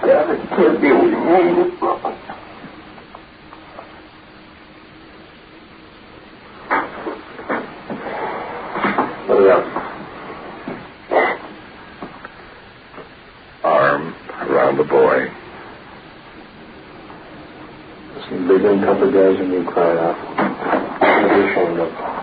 God, it can't be what you mean. What else? Arm around the boy. Some big, tougher guys in you cried out. Never ashamed of.